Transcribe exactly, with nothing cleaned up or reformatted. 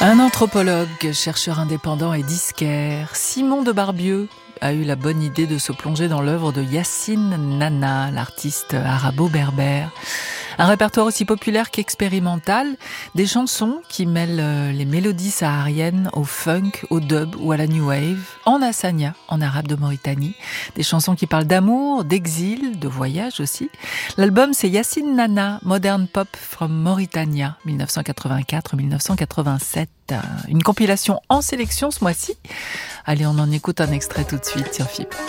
Un anthropologue, chercheur indépendant et disquaire, Simon de Barbieux, a eu la bonne idée de se plonger dans l'œuvre de Yacine Nana, l'artiste arabo-berbère. Un répertoire aussi populaire qu'expérimental, des chansons qui mêlent les mélodies sahariennes au funk, au dub ou à la new wave, en hassania, en arabe de Mauritanie. Des chansons qui parlent d'amour, d'exil, de voyage aussi. L'album, c'est Yacine Nana, Modern Pop from Mauritania, dix-neuf cent quatre-vingt-quatre à dix-neuf cent quatre-vingt-sept. Une compilation en sélection ce mois-ci. Allez, on en écoute un extrait tout de suite sur F I P.